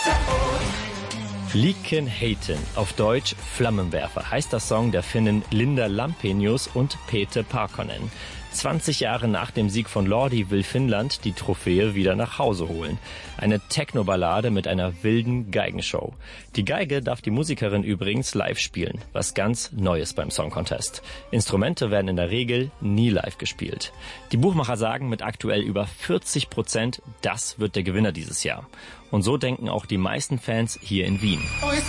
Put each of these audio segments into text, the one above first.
Liken Heiten, auf Deutsch Flammenwerfer, heißt der Song der Finnen Linda Lampenius und Pete Parkkonen. 20 Jahre nach dem Sieg von Lordi will Finnland die Trophäe wieder nach Hause holen. Eine Techno-Ballade mit einer wilden Geigenshow. Die Geige darf die Musikerin übrigens live spielen, was ganz Neues beim Song Contest. Instrumente werden in der Regel nie live gespielt. Die Buchmacher sagen mit aktuell über 40%, das wird der Gewinner dieses Jahr. Und so denken auch die meisten Fans hier in Wien.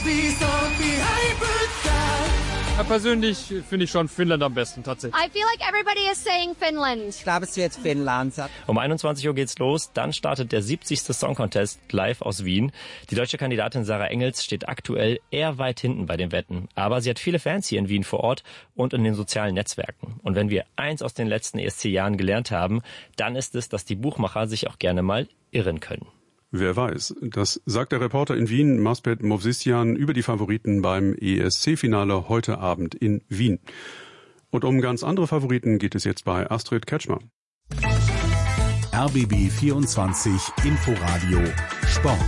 Ja, persönlich finde ich schon Finnland am besten, tatsächlich. I feel like everybody is saying Finland. Ich glaube, es wird Finnland. Um 21 Uhr geht's los, dann startet der 70. Song Contest live aus Wien. Die deutsche Kandidatin Sarah Engels steht aktuell eher weit hinten bei den Wetten. Aber sie hat viele Fans hier in Wien vor Ort und in den sozialen Netzwerken. Und wenn wir eins aus den letzten ESC-Jahren gelernt haben, dann ist es, dass die Buchmacher sich auch gerne mal irren können. Wer weiß. Das sagt der Reporter in Wien, Maspet Movsisyan, über die Favoriten beim ESC-Finale heute Abend in Wien. Und um ganz andere Favoriten geht es jetzt bei Astrid Kretschmer. RBB 24 Inforadio Sport.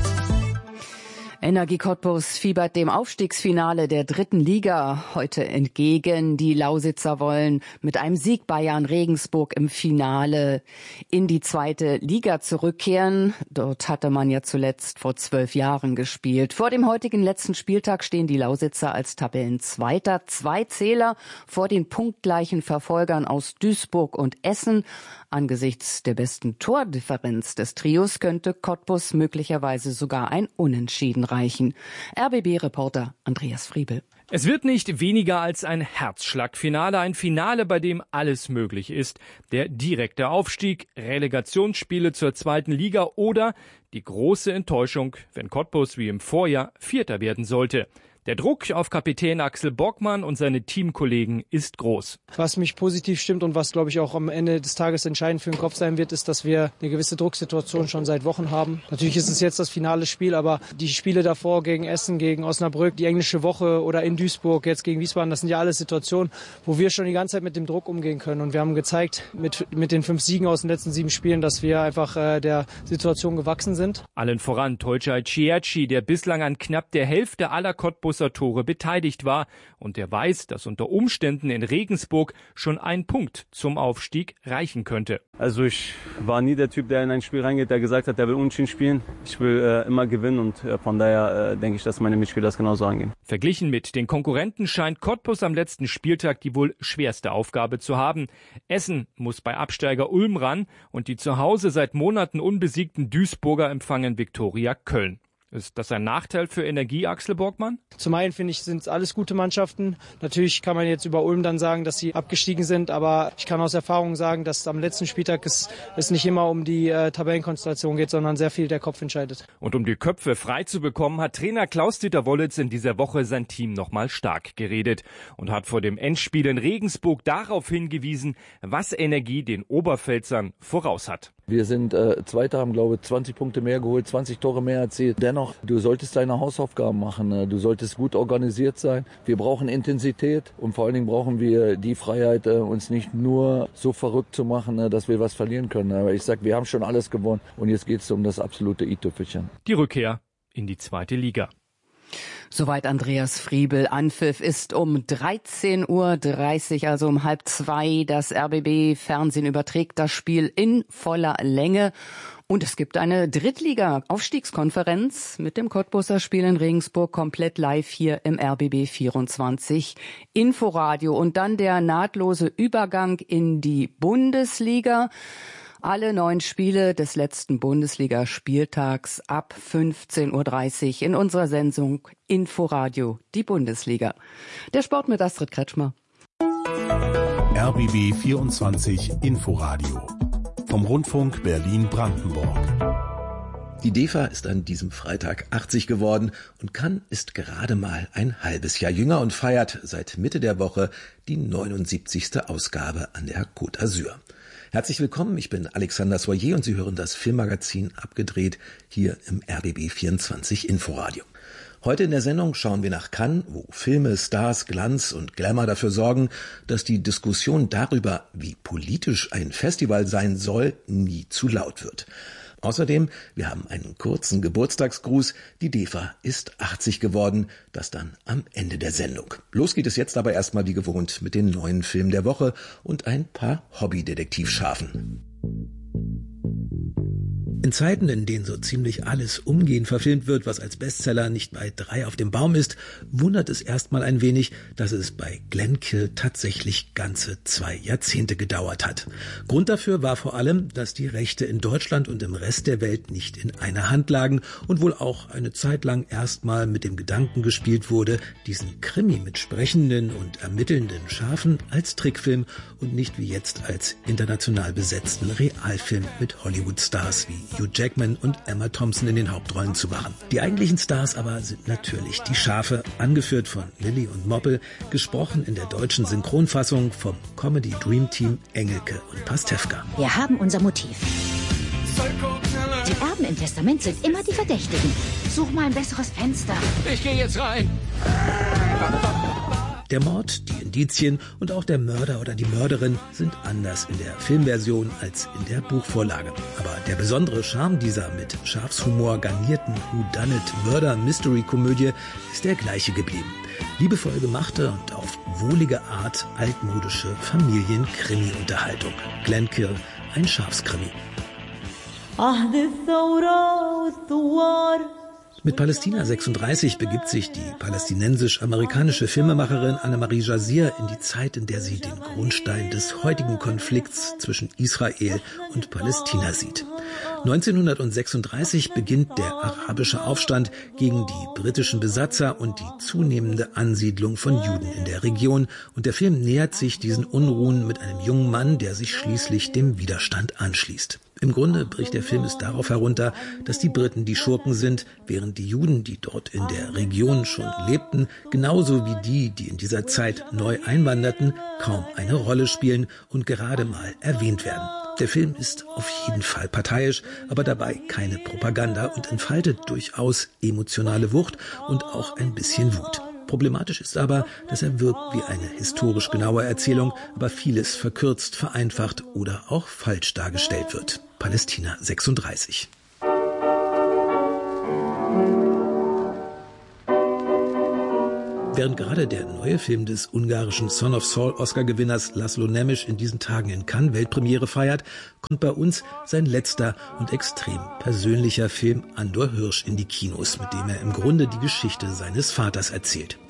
Energie Cottbus fiebert dem Aufstiegsfinale der 3. Liga heute entgegen. Die Lausitzer wollen mit einem Sieg Bayern Regensburg im Finale in die 2. Liga zurückkehren. Dort hatte man ja zuletzt vor 12 Jahren gespielt. Vor dem heutigen letzten Spieltag stehen die Lausitzer als Tabellenzweiter. 2 Zähler vor den punktgleichen Verfolgern aus Duisburg und Essen. Angesichts der besten Tordifferenz des Trios könnte Cottbus möglicherweise sogar ein Unentschieden reichen. RBB-Reporter Andreas Friebel. Es wird nicht weniger als ein Herzschlagfinale, ein Finale, bei dem alles möglich ist. Der direkte Aufstieg, Relegationsspiele zur 2. Liga oder die große Enttäuschung, wenn Cottbus wie im Vorjahr Vierter werden sollte. Der Druck auf Kapitän Axel Borgmann und seine Teamkollegen ist groß. Was mich positiv stimmt und was, glaube ich, auch am Ende des Tages entscheidend für den Kopf sein wird, ist, dass wir eine gewisse Drucksituation schon seit Wochen haben. Natürlich ist es jetzt das finale Spiel, aber die Spiele davor gegen Essen, gegen Osnabrück, die englische Woche oder in Duisburg, jetzt gegen Wiesbaden, das sind ja alles Situationen, wo wir schon die ganze Zeit mit dem Druck umgehen können. Und wir haben gezeigt, mit den 5 Siegen aus den letzten 7 Spielen, dass wir einfach der Situation gewachsen sind. Allen voran Tolcay Ciecci, der bislang an knapp der Hälfte aller Cottbuser Tore beteiligt war und der weiß, dass unter Umständen in Regensburg schon ein Punkt zum Aufstieg reichen könnte. Also ich war nie der Typ, der in ein Spiel reingeht, der gesagt hat, der will unentschieden spielen. Ich will immer gewinnen und von daher denke ich, dass meine Mitspieler das genauso angehen. Verglichen mit den Konkurrenten scheint Cottbus am letzten Spieltag die wohl schwerste Aufgabe zu haben. Essen muss bei Absteiger Ulm ran und die zu Hause seit Monaten unbesiegten Duisburger empfangen Viktoria Köln. Ist das ein Nachteil für Energie, Axel Borgmann? Zum einen finde ich, sind es alles gute Mannschaften. Natürlich kann man jetzt über Ulm dann sagen, dass sie abgestiegen sind, aber ich kann aus Erfahrung sagen, dass am letzten Spieltag es nicht immer um die Tabellenkonstellation geht, sondern sehr viel der Kopf entscheidet. Und um die Köpfe frei zu bekommen, hat Trainer Klaus-Dieter Wollitz in dieser Woche sein Team nochmal stark geredet und hat vor dem Endspiel in Regensburg darauf hingewiesen, was Energie den Oberpfälzern voraus hat. Wir sind Zweiter, haben glaube ich 20 Punkte mehr geholt, 20 Tore mehr erzielt. Dennoch, du solltest deine Hausaufgaben machen, du solltest gut organisiert sein. Wir brauchen Intensität und vor allen Dingen brauchen wir die Freiheit, uns nicht nur so verrückt zu machen, dass wir was verlieren können. Aber ich sag, wir haben schon alles gewonnen und jetzt geht es um das absolute i-Tüpfelchen. Die Rückkehr in die 2. Liga. Soweit Andreas Friebel. Anpfiff ist um 13:30 Uhr, also um 1:30. Das RBB-Fernsehen überträgt das Spiel in voller Länge. Und es gibt eine Drittliga-Aufstiegskonferenz mit dem Cottbuser Spiel in Regensburg komplett live hier im RBB 24 Inforadio. Und dann der nahtlose Übergang in die Bundesliga. Alle 9 Spiele des letzten Bundesliga-Spieltags ab 15:30 Uhr in unserer Sendung Inforadio, die Bundesliga. Der Sport mit Astrid Kretschmer. RBB 24 Inforadio vom Rundfunk Berlin-Brandenburg. Die DEFA ist an diesem Freitag 80 geworden und Cannes ist gerade mal ein halbes Jahr jünger und feiert seit Mitte der Woche die 79. Ausgabe an der Côte d'Azur. Herzlich willkommen, ich bin Alexander Soyer und Sie hören das Filmmagazin Abgedreht hier im RBB 24 Inforadio. Heute in der Sendung schauen wir nach Cannes, wo Filme, Stars, Glanz und Glamour dafür sorgen, dass die Diskussion darüber, wie politisch ein Festival sein soll, nie zu laut wird. Außerdem, wir haben einen kurzen Geburtstagsgruß. Die DEFA ist 80 geworden. Das dann am Ende der Sendung. Los geht es jetzt aber erstmal wie gewohnt mit den neuen Filmen der Woche und ein paar Hobby-Detektivschafen. In Zeiten, in denen so ziemlich alles umgehend verfilmt wird, was als Bestseller nicht bei 3 auf dem Baum ist, wundert es erstmal ein wenig, dass es bei Glenkill tatsächlich ganze 2 Jahrzehnte gedauert hat. Grund dafür war vor allem, dass die Rechte in Deutschland und im Rest der Welt nicht in einer Hand lagen und wohl auch eine Zeit lang erstmal mit dem Gedanken gespielt wurde, diesen Krimi mit sprechenden und ermittelnden Schafen als Trickfilm und nicht wie jetzt als international besetzten Realfilm mit Hollywood-Stars wie Hugh Jackman und Emma Thompson in den Hauptrollen zu machen. Die eigentlichen Stars aber sind natürlich die Schafe, angeführt von Lilly und Moppel, gesprochen in der deutschen Synchronfassung vom Comedy Dream Team Engelke und Pastewka. Wir haben unser Motiv. Die Erben im Testament sind immer die Verdächtigen. Such mal ein besseres Fenster. Ich gehe jetzt rein. Der Mord, die Indizien und auch der Mörder oder die Mörderin sind anders in der Filmversion als in der Buchvorlage. Aber der besondere Charme dieser mit Schafshumor garnierten Whodunit-Mörder-Mystery-Komödie ist der gleiche geblieben. Liebevoll gemachte und auf wohlige Art altmodische Familien-Krimi-Unterhaltung. Glenkill, ein Schafskrimi. Mit Palästina 36 begibt sich die palästinensisch-amerikanische Filmemacherin Annemarie Jazir in die Zeit, in der sie den Grundstein des heutigen Konflikts zwischen Israel und Palästina sieht. 1936 beginnt der arabische Aufstand gegen die britischen Besatzer und die zunehmende Ansiedlung von Juden in der Region. Und der Film nähert sich diesen Unruhen mit einem jungen Mann, der sich schließlich dem Widerstand anschließt. Im Grunde bricht der Film es darauf herunter, dass die Briten die Schurken sind, während die Juden, die dort in der Region schon lebten, genauso wie die, die in dieser Zeit neu einwanderten, kaum eine Rolle spielen und gerade mal erwähnt werden. Der Film ist auf jeden Fall parteiisch, aber dabei keine Propaganda und entfaltet durchaus emotionale Wucht und auch ein bisschen Wut. Problematisch ist aber, dass er wirkt wie eine historisch genaue Erzählung, aber vieles verkürzt, vereinfacht oder auch falsch dargestellt wird. Palästina 36. Während gerade der neue Film des ungarischen Son of Saul Oscar-Gewinners Laszlo Nemes in diesen Tagen in Cannes Weltpremiere feiert, kommt bei uns sein letzter und extrem persönlicher Film Andor Hirsch in die Kinos, mit dem er im Grunde die Geschichte seines Vaters erzählt.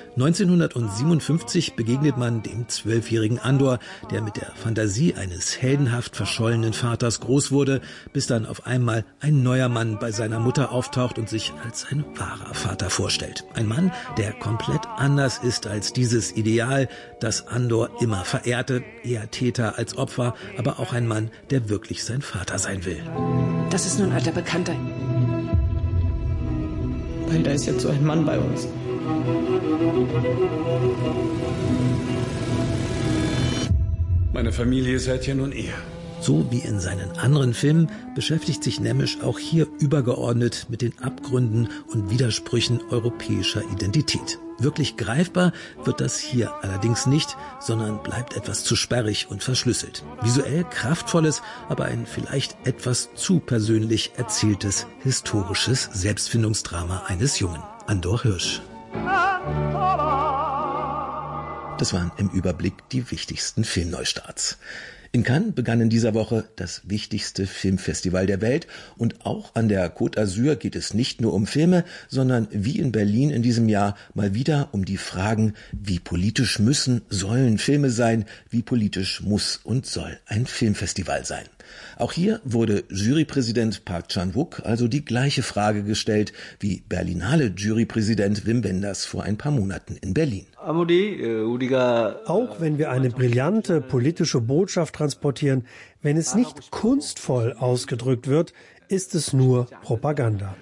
1957 begegnet man dem 12-jährigen Andor, der mit der Fantasie eines heldenhaft verschollenen Vaters groß wurde, bis dann auf einmal ein neuer Mann bei seiner Mutter auftaucht und sich als ein wahrer Vater vorstellt. Ein Mann, der komplett anders ist als dieses Ideal, das Andor immer verehrte, eher Täter als Opfer, aber auch ein Mann, der wirklich sein Vater sein will. Das ist nur ein alter Bekannter. Weil da ist jetzt so ein Mann bei uns. Meine Familie seid ja nun ihr. So wie in seinen anderen Filmen beschäftigt sich Nemes auch hier übergeordnet mit den Abgründen und Widersprüchen europäischer Identität. Wirklich greifbar wird das hier allerdings nicht, sondern bleibt etwas zu sperrig und verschlüsselt. Visuell kraftvolles, aber ein vielleicht etwas zu persönlich erzähltes historisches Selbstfindungsdrama eines Jungen. Andor Hirsch. Das waren im Überblick die wichtigsten Filmneustarts. In Cannes begann in dieser Woche das wichtigste Filmfestival der Welt und auch an der Côte d'Azur geht es nicht nur um Filme, sondern wie in Berlin in diesem Jahr mal wieder um die Fragen, wie politisch sollen Filme sein, wie politisch muss und soll ein Filmfestival sein. Auch hier wurde Jurypräsident Park Chan-wook also die gleiche Frage gestellt wie Berlinale Jurypräsident Wim Wenders vor ein paar Monaten in Berlin. Auch wenn wir eine brillante politische Botschaft transportieren, wenn es nicht kunstvoll ausgedrückt wird, ist es nur Propaganda.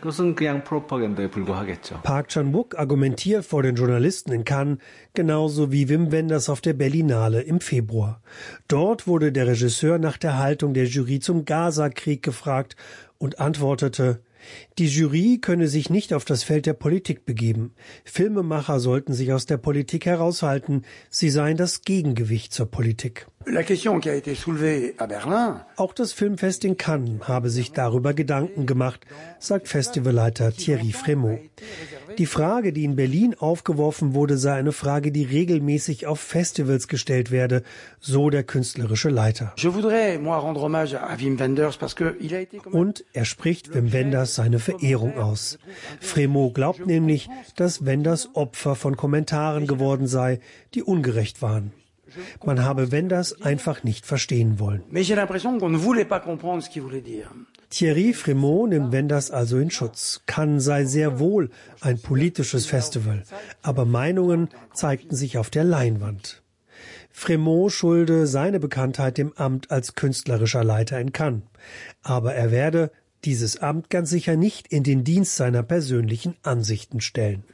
Park Chan-wook argumentiert vor den Journalisten in Cannes, genauso wie Wim Wenders auf der Berlinale im Februar. Dort wurde der Regisseur nach der Haltung der Jury zum Gaza-Krieg gefragt und antwortete: Die Jury könne sich nicht auf das Feld der Politik begeben. Filmemacher sollten sich aus der Politik heraushalten. Sie seien das Gegengewicht zur Politik. Auch das Filmfest in Cannes habe sich darüber Gedanken gemacht, sagt Festivalleiter Thierry Frémaux. Die Frage, die in Berlin aufgeworfen wurde, sei eine Frage, die regelmäßig auf Festivals gestellt werde, so der künstlerische Leiter. Und er spricht Wim Wenders seine Verehrung aus. Frémaux glaubt nämlich, dass Wenders Opfer von Kommentaren geworden sei, die ungerecht waren. Man habe Wenders einfach nicht verstehen wollen. Thierry Frémaux nimmt Wenders also in Schutz. Cannes sei sehr wohl ein politisches Festival, aber Meinungen zeigten sich auf der Leinwand. Frémaux schulde seine Bekanntheit dem Amt als künstlerischer Leiter in Cannes. Aber er werde dieses Amt ganz sicher nicht in den Dienst seiner persönlichen Ansichten stellen.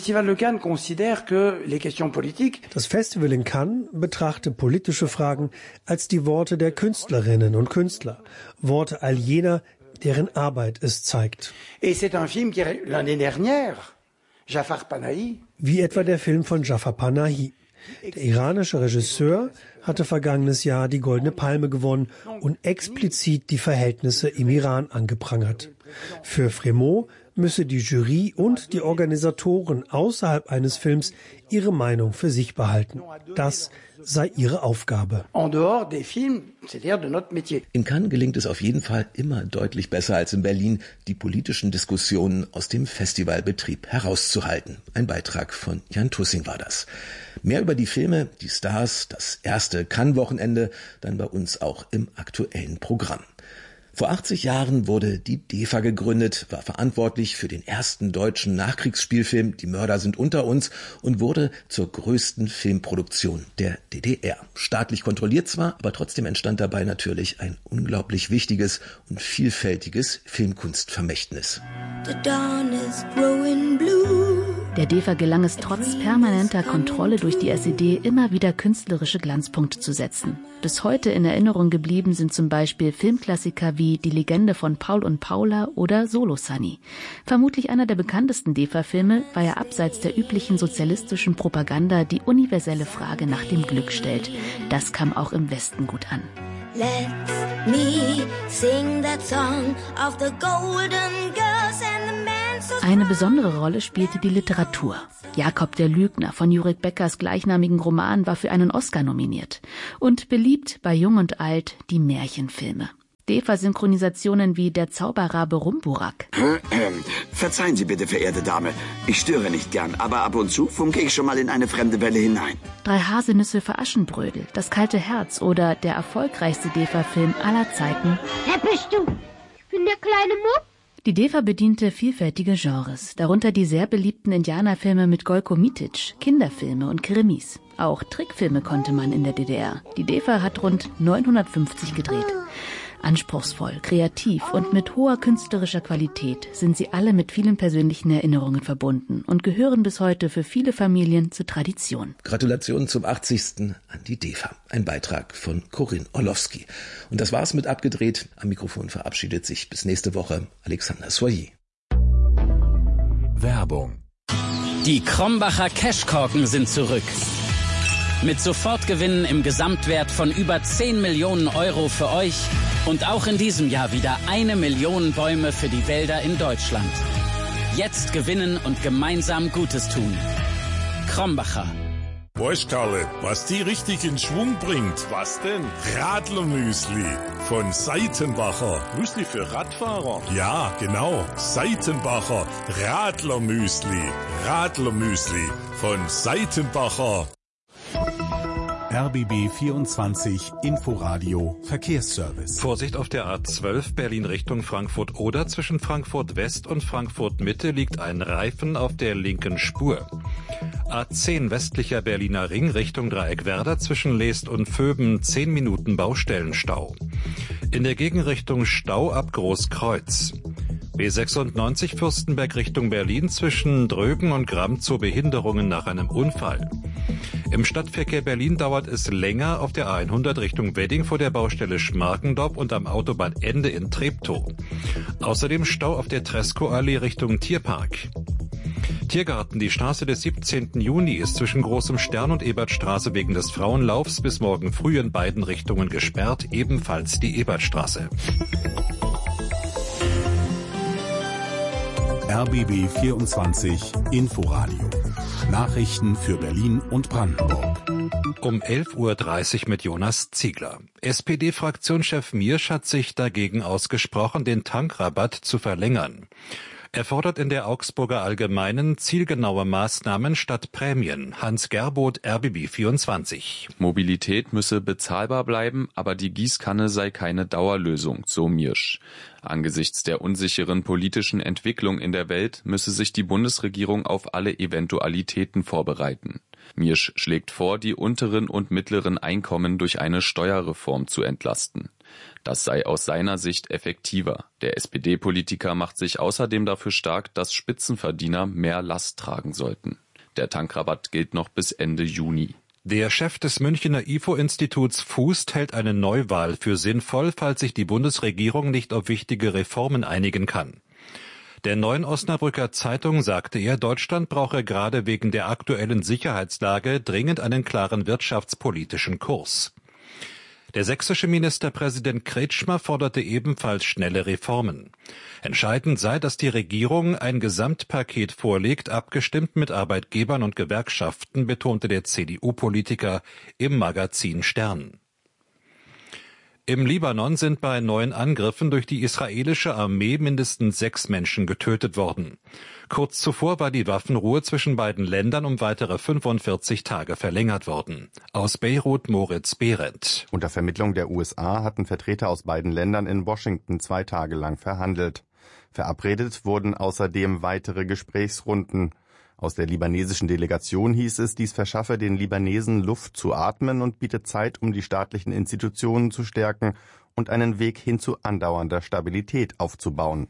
Das Festival in Cannes betrachte politische Fragen als die Worte der Künstlerinnen und Künstler, Worte all jener, deren Arbeit es zeigt. Wie etwa der Film von Jafar Panahi. Der iranische Regisseur hatte vergangenes Jahr die Goldene Palme gewonnen und explizit die Verhältnisse im Iran angeprangert. Für Frémaux müsse die Jury und die Organisatoren außerhalb eines Films ihre Meinung für sich behalten. Das sei ihre Aufgabe. In Cannes gelingt es auf jeden Fall immer deutlich besser als in Berlin, die politischen Diskussionen aus dem Festivalbetrieb herauszuhalten. Ein Beitrag von Jan Tussing war das. Mehr über die Filme, die Stars, das erste Cannes-Wochenende, dann bei uns auch im aktuellen Programm. Vor 80 Jahren wurde die DEFA gegründet, war verantwortlich für den ersten deutschen Nachkriegsspielfilm Die Mörder sind unter uns und wurde zur größten Filmproduktion der DDR. Staatlich kontrolliert zwar, aber trotzdem entstand dabei natürlich ein unglaublich wichtiges und vielfältiges Filmkunstvermächtnis. The dawn is growing blue. Der DEFA gelang es trotz permanenter Kontrolle durch die SED immer wieder künstlerische Glanzpunkte zu setzen. Bis heute in Erinnerung geblieben sind zum Beispiel Filmklassiker wie Die Legende von Paul und Paula oder Solo Sunny. Vermutlich einer der bekanntesten DEFA-Filme, weil er abseits der üblichen sozialistischen Propaganda die universelle Frage nach dem Glück stellt. Das kam auch im Westen gut an. Let me sing that song of the golden girls and the men. Eine besondere Rolle spielte die Literatur. Jakob der Lügner von Jurek Beckers gleichnamigen Roman war für einen Oscar nominiert. Und beliebt bei Jung und Alt die Märchenfilme. DEFA-Synchronisationen wie Der Zauberrabe Rumburak. Verzeihen Sie bitte, verehrte Dame. Ich störe nicht gern, aber ab und zu funke ich schon mal in eine fremde Welle hinein. 3 Haselnüsse für Aschenbrödel, Das kalte Herz oder der erfolgreichste DEFA-Film aller Zeiten. Wer bist du? Ich bin der kleine Muck. Die DEFA bediente vielfältige Genres, darunter die sehr beliebten Indianerfilme mit Gojko Mitic, Kinderfilme und Krimis. Auch Trickfilme konnte man in der DDR. Die DEFA hat rund 950 gedreht. Anspruchsvoll, kreativ und mit hoher künstlerischer Qualität sind sie alle mit vielen persönlichen Erinnerungen verbunden und gehören bis heute für viele Familien zur Tradition. Gratulation zum 80. an die DEFA. Ein Beitrag von Corinne Orlowski. Und das war's mit Abgedreht. Am Mikrofon verabschiedet sich bis nächste Woche Alexander Soyer. Werbung. Die Krombacher Cashkorken sind zurück. Mit Sofortgewinnen im Gesamtwert von über 10 Millionen Euro für euch und auch in diesem Jahr wieder 1 Million Bäume für die Wälder in Deutschland. Jetzt gewinnen und gemeinsam Gutes tun. Krombacher. Weißt Karle, was die richtig in Schwung bringt? Was denn? Radlermüsli von Seitenbacher. Müsli für Radfahrer? Ja, genau. Seitenbacher Radlermüsli. Radlermüsli von Seitenbacher. RBB 24 Inforadio Verkehrsservice. Vorsicht auf der A12 Berlin Richtung Frankfurt oder zwischen Frankfurt West und Frankfurt Mitte liegt ein Reifen auf der linken Spur. A10 westlicher Berliner Ring Richtung Dreieckwerder zwischen Leest und Vöben 10 Minuten Baustellenstau. In der Gegenrichtung Stau ab Großkreuz. B96 Fürstenberg Richtung Berlin zwischen Drögen und Gramzow Behinderungen nach einem Unfall. Im Stadtverkehr Berlin dauert es länger auf der A100 Richtung Wedding vor der Baustelle Schmarkendorf und am Autobahnende in Treptow. Außerdem Stau auf der Tresco-Allee Richtung Tierpark. Tiergarten, die Straße des 17. Juni ist zwischen Großem Stern und Ebertstraße wegen des Frauenlaufs bis morgen früh in beiden Richtungen gesperrt, ebenfalls die Ebertstraße. RBB 24 Inforadio. Nachrichten für Berlin und Brandenburg. Um 11.30 Uhr mit Jonas Ziegler. SPD-Fraktionschef Miersch hat sich dagegen ausgesprochen, den Tankrabatt zu verlängern. Er fordert in der Augsburger Allgemeinen zielgenaue Maßnahmen statt Prämien. Hans Gerboth, RBB 24. Mobilität müsse bezahlbar bleiben, aber die Gießkanne sei keine Dauerlösung, so Miersch. Angesichts der unsicheren politischen Entwicklung in der Welt müsse sich die Bundesregierung auf alle Eventualitäten vorbereiten. Miersch schlägt vor, die unteren und mittleren Einkommen durch eine Steuerreform zu entlasten. Das sei aus seiner Sicht effektiver. Der SPD-Politiker macht sich außerdem dafür stark, dass Spitzenverdiener mehr Last tragen sollten. Der Tankrabatt gilt noch bis Ende Juni. Der Chef des Münchner IFO-Instituts Fußt hält eine Neuwahl für sinnvoll, falls sich die Bundesregierung nicht auf wichtige Reformen einigen kann. Der Neuen Osnabrücker Zeitung sagte er, Deutschland brauche gerade wegen der aktuellen Sicherheitslage dringend einen klaren wirtschaftspolitischen Kurs. Der sächsische Ministerpräsident Kretschmer forderte ebenfalls schnelle Reformen. Entscheidend sei, dass die Regierung ein Gesamtpaket vorlegt, abgestimmt mit Arbeitgebern und Gewerkschaften, betonte der CDU-Politiker im Magazin Stern. Im Libanon sind bei neuen Angriffen durch die israelische Armee mindestens 6 Menschen getötet worden. Kurz zuvor war die Waffenruhe zwischen beiden Ländern um weitere 45 Tage verlängert worden. Aus Beirut Moritz Behrendt. Unter Vermittlung der USA hatten Vertreter aus beiden Ländern in Washington 2 Tage lang verhandelt. Verabredet wurden außerdem weitere Gesprächsrunden. Aus der libanesischen Delegation hieß es, dies verschaffe den Libanesen Luft zu atmen und biete Zeit, um die staatlichen Institutionen zu stärken und einen Weg hin zu andauernder Stabilität aufzubauen.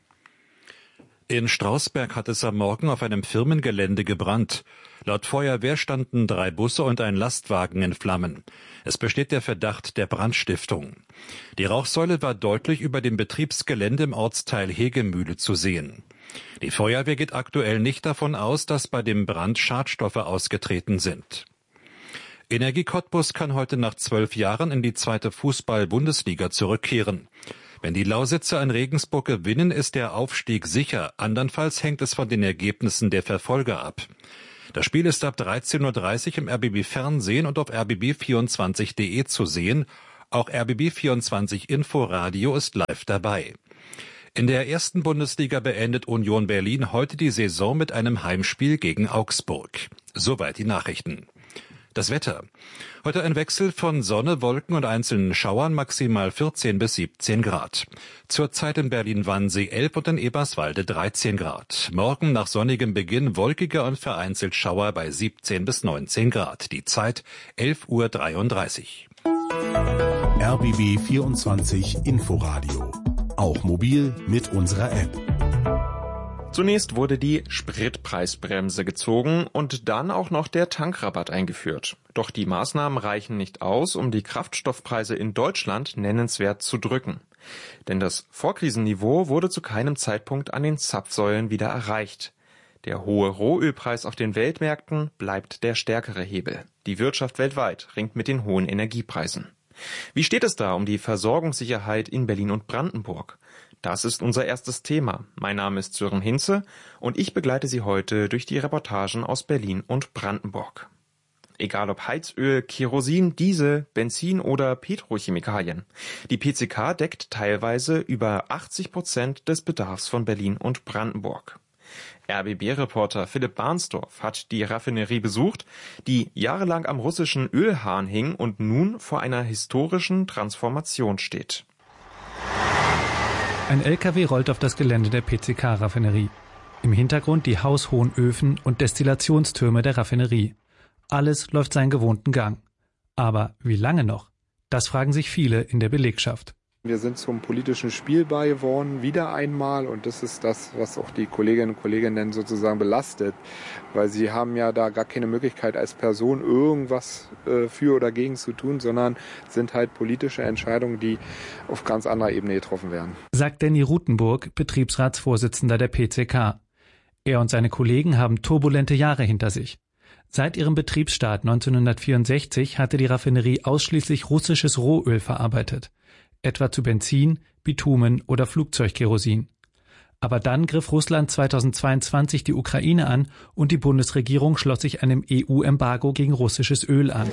In Strausberg hat es am Morgen auf einem Firmengelände gebrannt. Laut Feuerwehr standen 3 Busse und ein Lastwagen in Flammen. Es besteht der Verdacht der Brandstiftung. Die Rauchsäule war deutlich über dem Betriebsgelände im Ortsteil Hegemühle zu sehen. Die Feuerwehr geht aktuell nicht davon aus, dass bei dem Brand Schadstoffe ausgetreten sind. Energie Cottbus kann heute nach 12 Jahren in die 2. Fußball-Bundesliga zurückkehren. Wenn die Lausitzer in Regensburg gewinnen, ist der Aufstieg sicher. Andernfalls hängt es von den Ergebnissen der Verfolger ab. Das Spiel ist ab 13.30 Uhr im RBB Fernsehen und auf rbb24.de zu sehen. Auch RBB24 Inforadio ist live dabei. In der 1. Bundesliga beendet Union Berlin heute die Saison mit einem Heimspiel gegen Augsburg. Soweit die Nachrichten. Das Wetter. Heute ein Wechsel von Sonne, Wolken und einzelnen Schauern, maximal 14 bis 17 Grad. Zurzeit in Berlin-Wannsee 11 und in Eberswalde 13 Grad. Morgen nach sonnigem Beginn wolkiger und vereinzelt Schauer bei 17 bis 19 Grad. Die Zeit 11.33 Uhr. RBB 24 Inforadio. Auch mobil mit unserer App. Zunächst wurde die Spritpreisbremse gezogen und dann auch noch der Tankrabatt eingeführt. Doch die Maßnahmen reichen nicht aus, um die Kraftstoffpreise in Deutschland nennenswert zu drücken. Denn das Vorkrisenniveau wurde zu keinem Zeitpunkt an den Zapfsäulen wieder erreicht. Der hohe Rohölpreis auf den Weltmärkten bleibt der stärkere Hebel. Die Wirtschaft weltweit ringt mit den hohen Energiepreisen. Wie steht es da um die Versorgungssicherheit in Berlin und Brandenburg? Das ist unser erstes Thema. Mein Name ist Sören Hinze und ich begleite Sie heute durch die Reportagen aus Berlin und Brandenburg. Egal ob Heizöl, Kerosin, Diesel, Benzin oder Petrochemikalien. Die PCK deckt teilweise über 80% des Bedarfs von Berlin und Brandenburg. RBB-Reporter Philipp Barnsdorf hat die Raffinerie besucht, die jahrelang am russischen Ölhahn hing und nun vor einer historischen Transformation steht. Ein LKW rollt auf das Gelände der PCK-Raffinerie. Im Hintergrund die haushohen Öfen und Destillationstürme der Raffinerie. Alles läuft seinen gewohnten Gang. Aber wie lange noch? Das fragen sich viele in der Belegschaft. Wir sind zum politischen Spiel beigewohnt, wieder einmal. Und das ist das, was auch die Kolleginnen und Kollegen dann sozusagen belastet. Weil sie haben ja da gar keine Möglichkeit als Person irgendwas für oder gegen zu tun, sondern sind halt politische Entscheidungen, die auf ganz anderer Ebene getroffen werden. Sagt Danny Rutenburg, Betriebsratsvorsitzender der PCK. Er und seine Kollegen haben turbulente Jahre hinter sich. Seit ihrem Betriebsstart 1964 hatte die Raffinerie ausschließlich russisches Rohöl verarbeitet. Etwa zu Benzin, Bitumen oder Flugzeugkerosin. Aber dann griff Russland 2022 die Ukraine an und die Bundesregierung schloss sich einem EU-Embargo gegen russisches Öl an.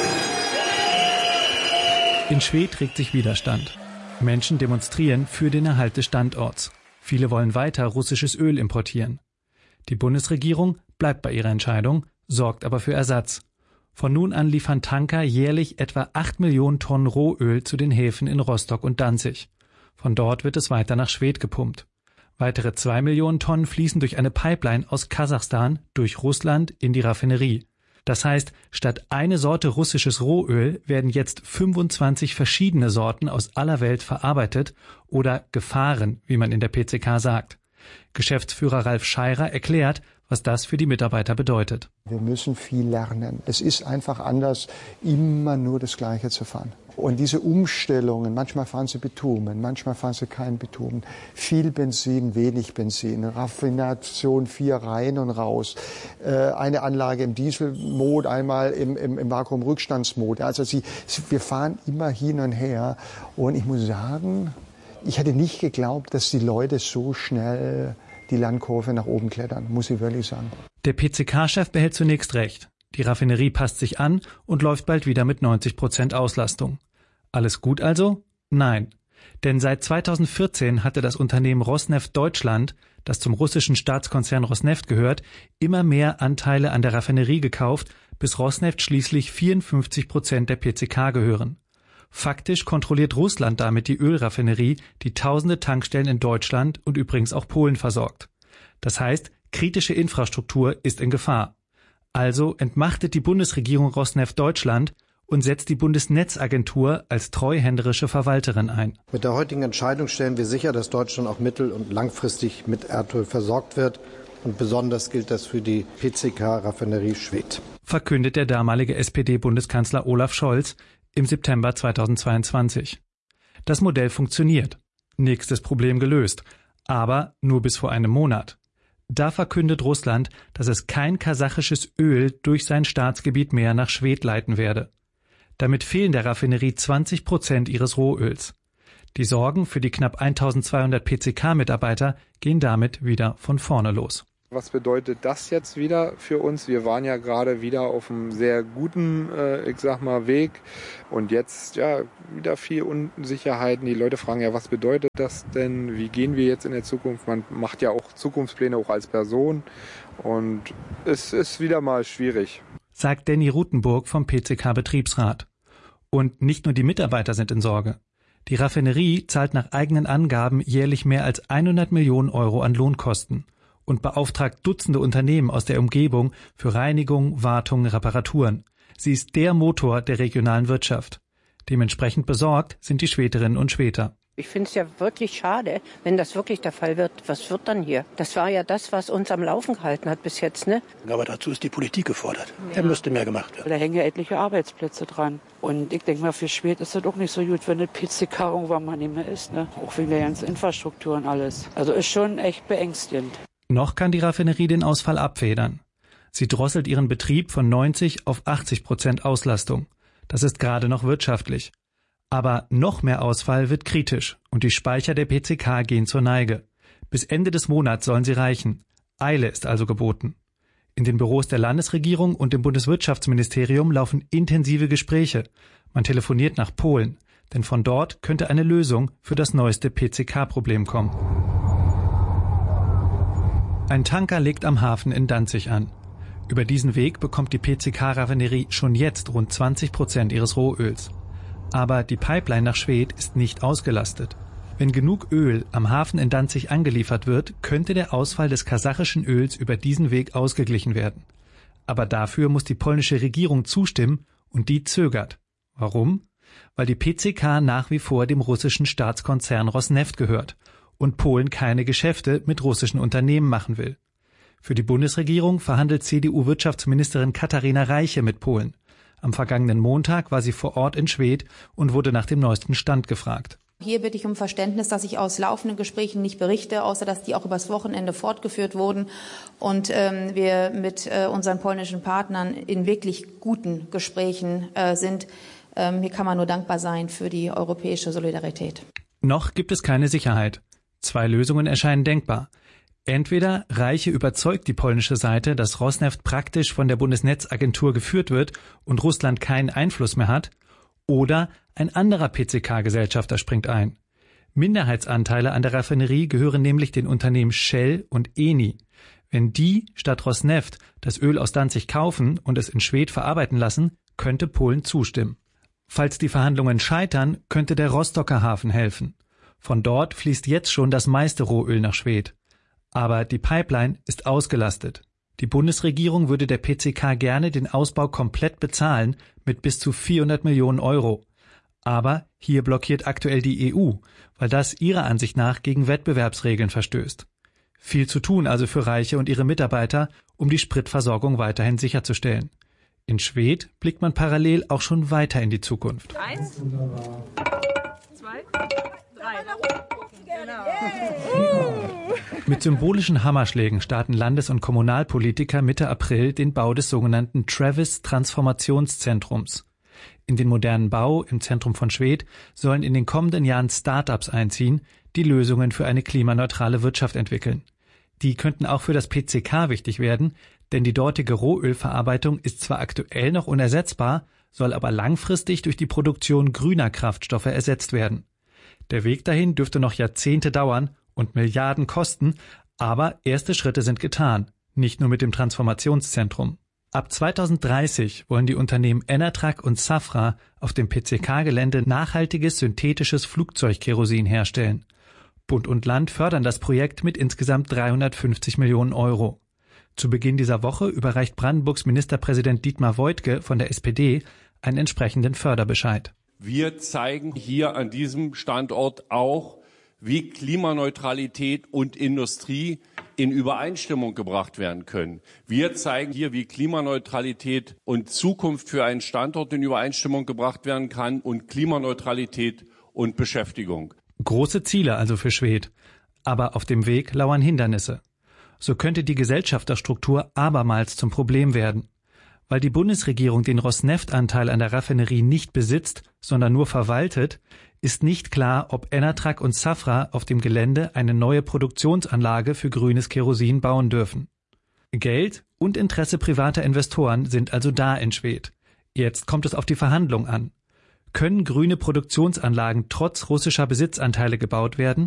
In Schwedt regt sich Widerstand. Menschen demonstrieren für den Erhalt des Standorts. Viele wollen weiter russisches Öl importieren. Die Bundesregierung bleibt bei ihrer Entscheidung, sorgt aber für Ersatz. Von nun an liefern Tanker jährlich etwa 8 Millionen Tonnen Rohöl zu den Häfen in Rostock und Danzig. Von dort wird es weiter nach Schwedt gepumpt. Weitere 2 Millionen Tonnen fließen durch eine Pipeline aus Kasachstan durch Russland in die Raffinerie. Das heißt, statt eine Sorte russisches Rohöl werden jetzt 25 verschiedene Sorten aus aller Welt verarbeitet oder gefahren, wie man in der PCK sagt. Geschäftsführer Ralf Scheirer erklärt, was das für die Mitarbeiter bedeutet. Wir müssen viel lernen. Es ist einfach anders, immer nur das Gleiche zu fahren. Und diese Umstellungen, manchmal fahren sie Bitumen, manchmal fahren sie kein Bitumen. Viel Benzin, wenig Benzin, Raffination 4 rein und raus. Eine Anlage im Dieselmod, einmal im Vakuumrückstandsmod. Also wir fahren immer hin und her. Und ich muss sagen, ich hätte nicht geglaubt, dass die Leute so schnell die Lernkurve nach oben klettern, muss ich wirklich sagen. Der PCK-Chef behält zunächst recht. Die Raffinerie passt sich an und läuft bald wieder mit 90% Auslastung. Alles gut also? Nein. Denn seit 2014 hatte das Unternehmen Rosneft Deutschland, das zum russischen Staatskonzern Rosneft gehört, immer mehr Anteile an der Raffinerie gekauft, bis Rosneft schließlich 54% der PCK gehören. Faktisch kontrolliert Russland damit die Ölraffinerie, die tausende Tankstellen in Deutschland und übrigens auch Polen versorgt. Das heißt, kritische Infrastruktur ist in Gefahr. Also entmachtet die Bundesregierung Rosneft Deutschland und setzt die Bundesnetzagentur als treuhänderische Verwalterin ein. Mit der heutigen Entscheidung stellen wir sicher, dass Deutschland auch mittel- und langfristig mit Erdöl versorgt wird. Und besonders gilt das für die PCK-Raffinerie Schwedt. Verkündet der damalige SPD-Bundeskanzler Olaf Scholz im September 2022. Das Modell funktioniert. Nächstes Problem gelöst. Aber nur bis vor einem Monat. Da verkündet Russland, dass es kein kasachisches Öl durch sein Staatsgebiet mehr nach Schwedt leiten werde. Damit fehlen der Raffinerie 20% ihres Rohöls. Die Sorgen für die knapp 1200 PCK-Mitarbeiter gehen damit wieder von vorne los. Was bedeutet das jetzt wieder für uns? Wir waren ja gerade wieder auf einem sehr guten, Weg. Und jetzt, wieder viel Unsicherheiten. Die Leute fragen ja, was bedeutet das denn? Wie gehen wir jetzt in der Zukunft? Man macht ja auch Zukunftspläne, auch als Person. Und es ist wieder mal schwierig. Sagt Danny Rutenburg vom PCK-Betriebsrat. Und nicht nur die Mitarbeiter sind in Sorge. Die Raffinerie zahlt nach eigenen Angaben jährlich mehr als 100 Millionen Euro an Lohnkosten und beauftragt Dutzende Unternehmen aus der Umgebung für Reinigung, Wartung, Reparaturen. Sie ist der Motor der regionalen Wirtschaft. Dementsprechend besorgt sind die Schwederinnen und Schweder. Ich finde es ja wirklich schade, wenn das wirklich der Fall wird. Was wird dann hier? Das war ja das, was uns am Laufen gehalten hat bis jetzt, ne? Aber dazu ist die Politik gefordert. Da müsste mehr gemacht werden. Da hängen ja etliche Arbeitsplätze dran. Und ich denke mal, für Schwedt ist das auch nicht so gut, wenn das PCK irgendwann mal nicht mehr ist, ne? Auch wegen der ganzen Infrastruktur und alles. Also ist schon echt beängstigend. Noch kann die Raffinerie den Ausfall abfedern. Sie drosselt ihren Betrieb von 90 auf 80% Auslastung. Das ist gerade noch wirtschaftlich. Aber noch mehr Ausfall wird kritisch und die Speicher der PCK gehen zur Neige. Bis Ende des Monats sollen sie reichen. Eile ist also geboten. In den Büros der Landesregierung und dem Bundeswirtschaftsministerium laufen intensive Gespräche. Man telefoniert nach Polen, denn von dort könnte eine Lösung für das neueste PCK-Problem kommen. Ein Tanker legt am Hafen in Danzig an. Über diesen Weg bekommt die PCK-Raffinerie schon jetzt rund 20% ihres Rohöls. Aber die Pipeline nach Schwedt ist nicht ausgelastet. Wenn genug Öl am Hafen in Danzig angeliefert wird, könnte der Ausfall des kasachischen Öls über diesen Weg ausgeglichen werden. Aber dafür muss die polnische Regierung zustimmen und die zögert. Warum? weil die PCK nach wie vor dem russischen Staatskonzern Rosneft gehört und Polen keine Geschäfte mit russischen Unternehmen machen will. Für die Bundesregierung verhandelt CDU-Wirtschaftsministerin Katharina Reiche mit Polen. Am vergangenen Montag war sie vor Ort in Schwedt und wurde nach dem neuesten Stand gefragt. Hier bitte ich um Verständnis, dass ich aus laufenden Gesprächen nicht berichte, außer dass die auch übers Wochenende fortgeführt wurden und wir mit unseren polnischen Partnern in wirklich guten Gesprächen sind. Hier kann man nur dankbar sein für die europäische Solidarität. Noch gibt es keine Sicherheit. 2 Lösungen erscheinen denkbar. Entweder Reiche überzeugt die polnische Seite, dass Rosneft praktisch von der Bundesnetzagentur geführt wird und Russland keinen Einfluss mehr hat, oder ein anderer PCK-Gesellschafter springt ein. Minderheitsanteile an der Raffinerie gehören nämlich den Unternehmen Shell und Eni. Wenn die statt Rosneft das Öl aus Danzig kaufen und es in Schwedt verarbeiten lassen, könnte Polen zustimmen. Falls die Verhandlungen scheitern, könnte der Rostocker Hafen helfen. Von dort fließt jetzt schon das meiste Rohöl nach Schwedt. Aber die Pipeline ist ausgelastet. Die Bundesregierung würde der PCK gerne den Ausbau komplett bezahlen mit bis zu 400 Millionen Euro. Aber hier blockiert aktuell die EU, weil das ihrer Ansicht nach gegen Wettbewerbsregeln verstößt. Viel zu tun also für Reiche und ihre Mitarbeiter, um die Spritversorgung weiterhin sicherzustellen. In Schwedt blickt man parallel auch schon weiter in die Zukunft. 1, 2, 3. Genau. Mit symbolischen Hammerschlägen starten Landes- und Kommunalpolitiker Mitte April den Bau des sogenannten Travis-Transformationszentrums. In den modernen Bau im Zentrum von Schwedt sollen in den kommenden Jahren Start-ups einziehen, die Lösungen für eine klimaneutrale Wirtschaft entwickeln. Die könnten auch für das PCK wichtig werden, denn die dortige Rohölverarbeitung ist zwar aktuell noch unersetzbar, soll aber langfristig durch die Produktion grüner Kraftstoffe ersetzt werden. Der Weg dahin dürfte noch Jahrzehnte dauern und Milliarden kosten, aber erste Schritte sind getan, nicht nur mit dem Transformationszentrum. Ab 2030 wollen die Unternehmen Enatrag und Safra auf dem PCK-Gelände nachhaltiges synthetisches Flugzeugkerosin herstellen. Bund und Land fördern das Projekt mit insgesamt 350 Millionen Euro. Zu Beginn dieser Woche überreicht Brandenburgs Ministerpräsident Dietmar Woidke von der SPD einen entsprechenden Förderbescheid. Wir zeigen hier an diesem Standort auch, wie Klimaneutralität und Industrie in Übereinstimmung gebracht werden können. Wir zeigen hier, wie Klimaneutralität und Zukunft für einen Standort in Übereinstimmung gebracht werden kann und Klimaneutralität und Beschäftigung. Große Ziele also für Schwedt. Aber auf dem Weg lauern Hindernisse. So könnte die Gesellschafterstruktur abermals zum Problem werden. Weil die Bundesregierung den Rosneft-Anteil an der Raffinerie nicht besitzt, sondern nur verwaltet, ist nicht klar, ob Enatrag und Safra auf dem Gelände eine neue Produktionsanlage für grünes Kerosin bauen dürfen. Geld und Interesse privater Investoren sind also da in Schwedt. Jetzt kommt es auf die Verhandlung an. Können grüne Produktionsanlagen trotz russischer Besitzanteile gebaut werden?